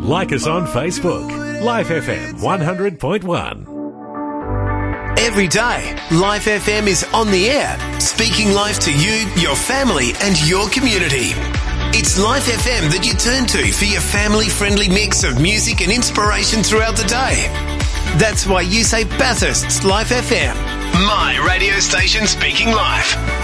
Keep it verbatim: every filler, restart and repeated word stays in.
Like us on Facebook. Life F M one hundred point one. Every day, Life F M is on the air, speaking life to you, your family and your community. It's Life F M that you turn to for your family-friendly mix of music and inspiration throughout the day. That's why you say Bathurst's Life F M. My radio station speaking life.